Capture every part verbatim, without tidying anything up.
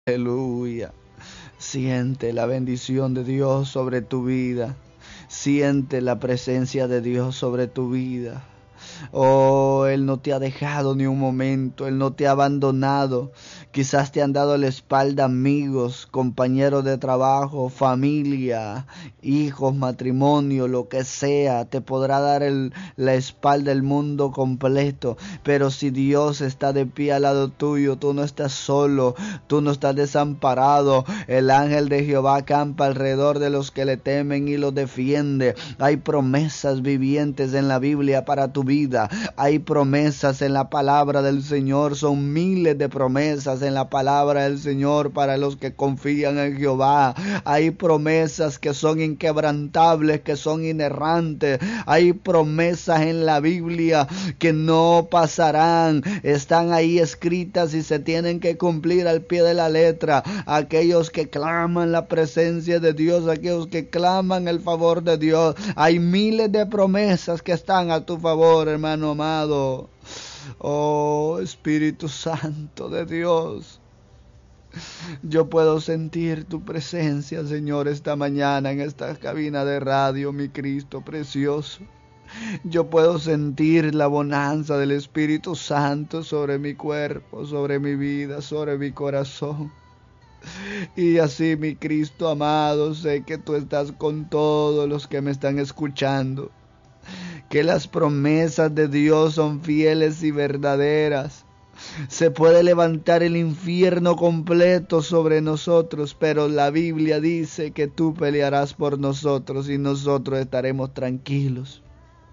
Aleluya. Siente la bendición de Dios sobre tu vida. Siente la presencia de Dios sobre tu vida. Oh, Él no te ha dejado ni un momento, Él no te ha abandonado. Quizás te han dado la espalda amigos, compañeros de trabajo, familia, hijos, matrimonio, lo que sea. Te podrá dar el, la espalda el mundo completo. Pero si Dios está de pie al lado tuyo, tú no estás solo, tú no estás desamparado. El ángel de Jehová acampa alrededor de los que le temen y los defiende. Hay promesas vivientes en la Biblia para tu vida. Hay promesas en la palabra del Señor. Son miles de promesas en la palabra del Señor para los que confían en Jehová. Hay promesas que son inquebrantables, que son inerrantes. Hay promesas en la Biblia que no pasarán. Están ahí escritas y se tienen que cumplir al pie de la letra. Aquellos que claman la presencia de Dios, aquellos que claman el favor de Dios. Hay miles de promesas que están a tu favor, hermano amado. Oh, Espíritu Santo de Dios. Yo puedo sentir tu presencia, Señor, esta mañana en esta cabina de radio, mi Cristo precioso. Yo puedo sentir la bonanza del Espíritu Santo sobre mi cuerpo, sobre mi vida, sobre mi corazón. Y así, mi Cristo amado, sé que tú estás con todos los que me están escuchando. Que las promesas de Dios son fieles y verdaderas. Se puede levantar el infierno completo sobre nosotros, pero la Biblia dice que tú pelearás por nosotros y nosotros estaremos tranquilos.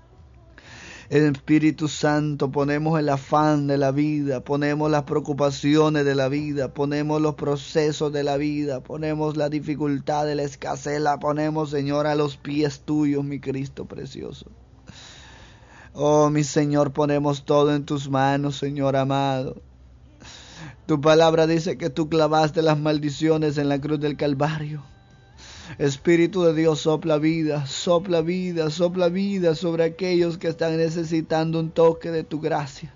El Espíritu Santo, ponemos el afán de la vida, ponemos las preocupaciones de la vida, ponemos los procesos de la vida, ponemos la dificultad de la escasez, la ponemos, Señor, a los pies tuyos, mi Cristo precioso. Oh, mi Señor, ponemos todo en tus manos, Señor amado. Tu palabra dice que tú clavaste las maldiciones en la cruz del Calvario. Espíritu de Dios, sopla vida, sopla vida, sopla vida sobre aquellos que están necesitando un toque de tu gracia.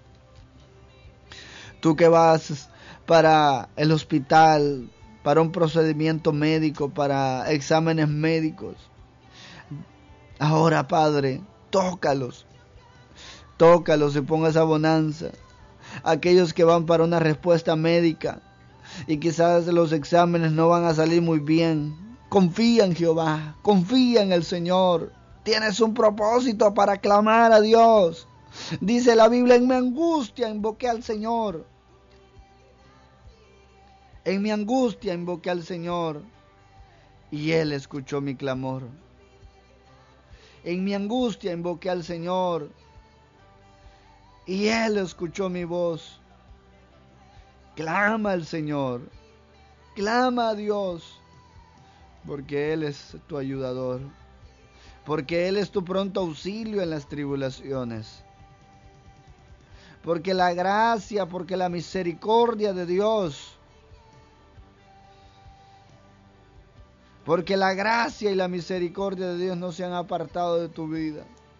Tú que vas para el hospital, para un procedimiento médico, para exámenes médicos. Ahora, Padre, tócalos, tócalos y ponga esa bonanza. Aquellos que van para una respuesta médica y quizás los exámenes no van a salir muy bien. Confía en Jehová, confía en el Señor. Tienes un propósito para clamar a Dios. Dice la Biblia, en mi angustia invoqué al Señor. En mi angustia invoqué al Señor y Él escuchó mi clamor. En mi angustia invoqué al Señor y Él escuchó mi voz. Clama al Señor, clama a Dios. Porque Él es tu ayudador. Porque Él es tu pronto auxilio en las tribulaciones. Porque la gracia, porque la misericordia de Dios. Porque la gracia y la misericordia de Dios no se han apartado de tu vida.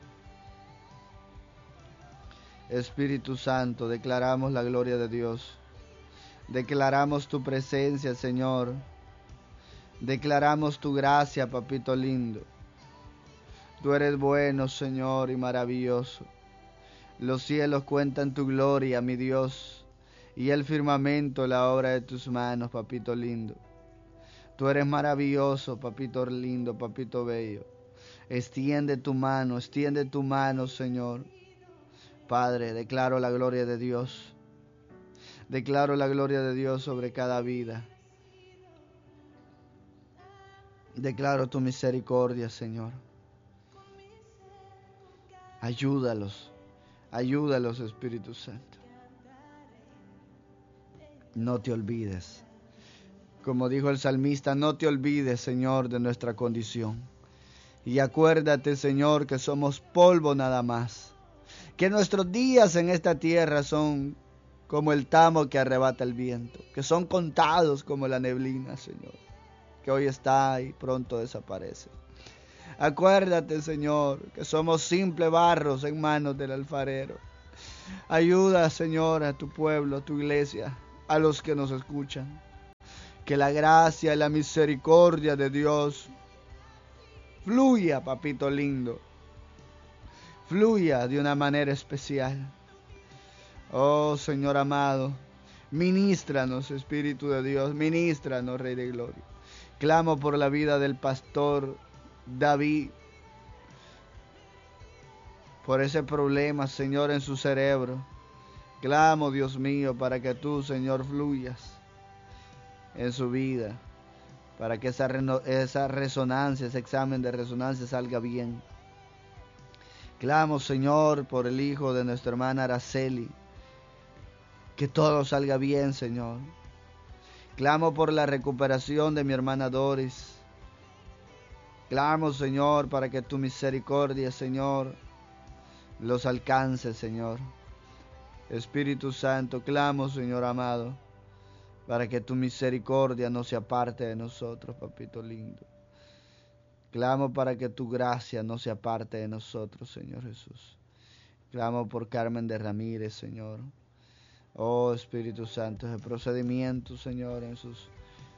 Espíritu Santo, declaramos la gloria de Dios. Declaramos tu presencia, Señor. Declaramos tu gracia, papito lindo. Tú eres bueno, Señor, y maravilloso. Los cielos cuentan tu gloria, mi Dios, y el firmamento la obra de tus manos, papito lindo. Tú eres maravilloso, papito lindo, papito bello. Extiende tu mano, extiende tu mano, Señor. Padre, declaro la gloria de Dios. Declaro la gloria de Dios sobre cada vida. Declaro tu misericordia, Señor. Ayúdalos, ayúdalos, Espíritu Santo. No te olvides. Como dijo el salmista, no te olvides, Señor, de nuestra condición. Y acuérdate, Señor, que somos polvo nada más. Que nuestros días en esta tierra son como el tamo que arrebata el viento. Que son contados como la neblina, Señor. Que hoy está y pronto desaparece. Acuérdate, Señor, que somos simples barros en manos del alfarero. Ayuda, Señor, a tu pueblo, a tu iglesia, a los que nos escuchan. Que la gracia y la misericordia de Dios fluya, papito lindo. Fluya de una manera especial. Oh, Señor amado, ministranos, Espíritu de Dios, ministranos, Rey de Gloria. Clamo por la vida del pastor David, por ese problema, Señor, en su cerebro. Clamo, Dios mío, para que tú, Señor, fluyas en su vida, para que esa, esa resonancia, ese examen de resonancia salga bien. Clamo, Señor, por el hijo de nuestra hermana Araceli, que todo salga bien, Señor. Clamo por la recuperación de mi hermana Doris. Clamo, Señor, para que tu misericordia, Señor, los alcance, Señor. Espíritu Santo, clamo, Señor amado, para que tu misericordia no se aparte de nosotros, papito lindo. Clamo para que tu gracia no se aparte de nosotros, Señor Jesús. Clamo por Carmen de Ramírez, Señor. Oh, Espíritu Santo, ese procedimiento, Señor, en sus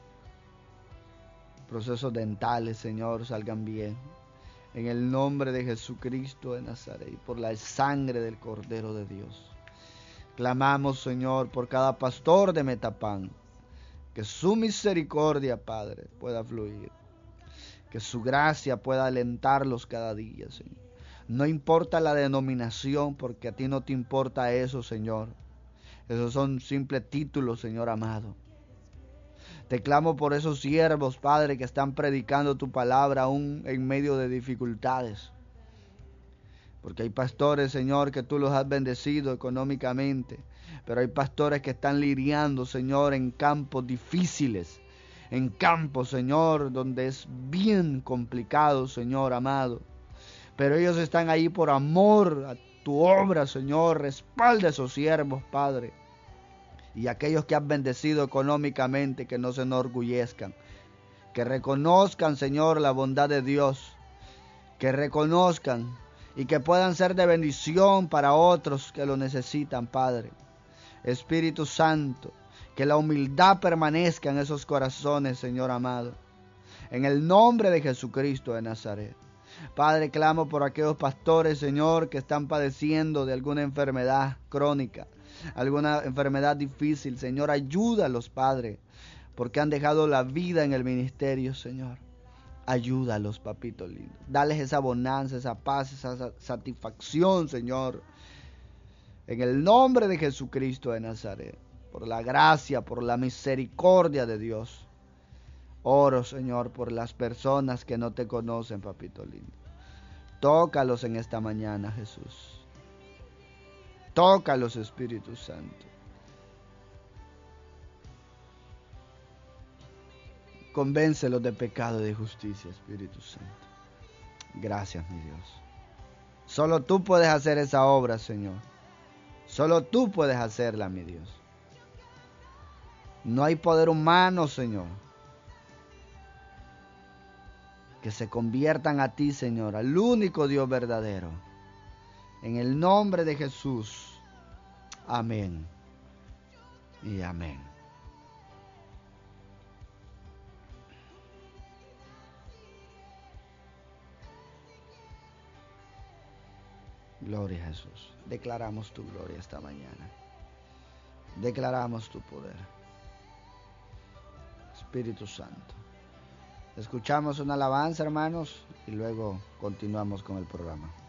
procesos dentales, Señor, salgan bien. En el nombre de Jesucristo de Nazaret y por la sangre del Cordero de Dios. Clamamos, Señor, por cada pastor de Metapán, que su misericordia, Padre, pueda fluir. Que su gracia pueda alentarlos cada día, Señor. No importa la denominación, porque a ti no te importa eso, Señor. Esos son simples títulos, Señor amado. Te clamo por esos siervos, Padre, que están predicando tu palabra aún en medio de dificultades. Porque hay pastores, Señor, que tú los has bendecido económicamente. Pero hay pastores que están lidiando, Señor, en campos difíciles. En campos, Señor, donde es bien complicado, Señor amado. Pero ellos están ahí por amor a tu obra, Señor. Respalda a esos siervos, Padre. Y aquellos que has bendecido económicamente, que no se enorgullezcan. Que reconozcan, Señor, la bondad de Dios. Que reconozcan y que puedan ser de bendición para otros que lo necesitan, Padre. Espíritu Santo, que la humildad permanezca en esos corazones, Señor amado. En el nombre de Jesucristo de Nazaret. Padre, clamo por aquellos pastores, Señor, que están padeciendo de alguna enfermedad crónica, alguna enfermedad difícil. Señor, ayúdalos, Padre, porque han dejado la vida en el ministerio, Señor. Ayúdalos, papito lindo. Dales esa bonanza, esa paz, esa satisfacción, Señor. En el nombre de Jesucristo de Nazaret. Por la gracia, por la misericordia de Dios. Oro, Señor, por las personas que no te conocen, papito lindo. Tócalos en esta mañana, Jesús. Tócalos, Espíritu Santo. Convéncelos de pecado y de justicia, Espíritu Santo. Gracias, mi Dios. Solo tú puedes hacer esa obra, Señor. Solo tú puedes hacerla, mi Dios. No hay poder humano, Señor, que se conviertan a ti, Señor, al único Dios verdadero. En el nombre de Jesús. Amén. Y amén. Gloria a Jesús. Declaramos tu gloria esta mañana. Declaramos tu poder. Espíritu Santo. Escuchamos una alabanza, hermanos, y luego continuamos con el programa.